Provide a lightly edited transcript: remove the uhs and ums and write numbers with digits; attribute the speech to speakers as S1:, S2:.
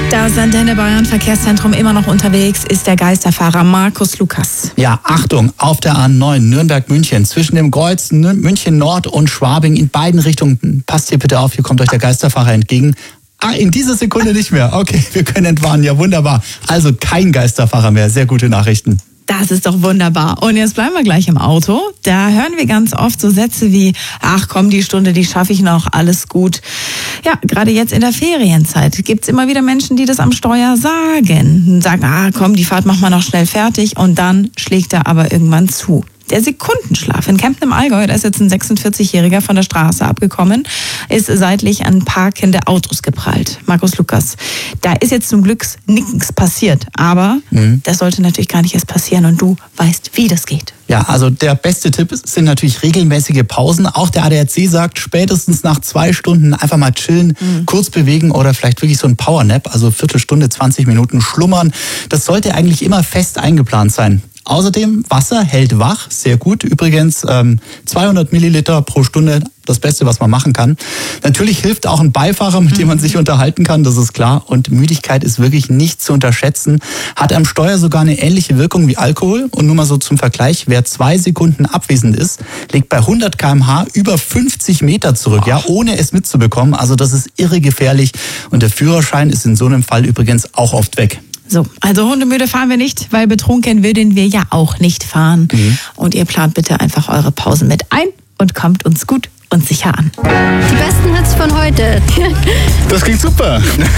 S1: Das Antenne Bayern Verkehrszentrum immer noch unterwegs ist der Geisterfahrer Markus Lukas.
S2: Ja, Achtung, auf der A9 Nürnberg-München zwischen dem Kreuz München Nord und Schwabing in beiden Richtungen. Passt hier bitte auf, hier kommt euch der Geisterfahrer entgegen. In dieser Sekunde nicht mehr. Okay, wir können entwarnen. Ja, wunderbar. Also kein Geisterfahrer mehr. Sehr gute Nachrichten.
S1: Das ist doch wunderbar. Und jetzt bleiben wir gleich im Auto. Da hören wir ganz oft so Sätze wie, ach komm, die Stunde, die schaffe ich noch, alles gut. Ja, gerade jetzt in der Ferienzeit gibt's immer wieder Menschen, die das am Steuer sagen. Sagen, ah komm, die Fahrt machen wir noch schnell fertig. Und dann schlägt er aber irgendwann zu. Der Sekundenschlaf in Kempten im Allgäu, da ist jetzt ein 46-Jähriger von der Straße abgekommen, ist seitlich an parkende Autos geprallt. Markus Lukas, da ist jetzt zum Glück nichts passiert, aber das sollte natürlich gar nicht erst passieren und du weißt, wie das geht.
S2: Ja, also der beste Tipp sind natürlich regelmäßige Pausen. Auch der ADAC sagt, spätestens nach 2 Stunden einfach mal chillen, kurz bewegen oder vielleicht wirklich so ein Powernap, also Viertelstunde, 20 Minuten schlummern. Das sollte eigentlich immer fest eingeplant sein. Außerdem, Wasser hält wach, sehr gut. Übrigens 200 Milliliter pro Stunde, das Beste, was man machen kann. Natürlich hilft auch ein Beifahrer, mit dem man sich unterhalten kann, das ist klar. Und Müdigkeit ist wirklich nicht zu unterschätzen. Hat am Steuer sogar eine ähnliche Wirkung wie Alkohol. Und nur mal so zum Vergleich, wer 2 Sekunden abwesend ist, legt bei 100 km/h über 50 Meter zurück, ja, ohne es mitzubekommen. Also das ist irre gefährlich. Und der Führerschein ist in so einem Fall übrigens auch oft weg.
S1: So, also hundemüde fahren wir nicht, weil betrunken würden wir ja auch nicht fahren. Und ihr plant bitte einfach eure Pausen mit ein und kommt uns gut und sicher an.
S3: Die besten Hits von heute.
S2: Das klingt super.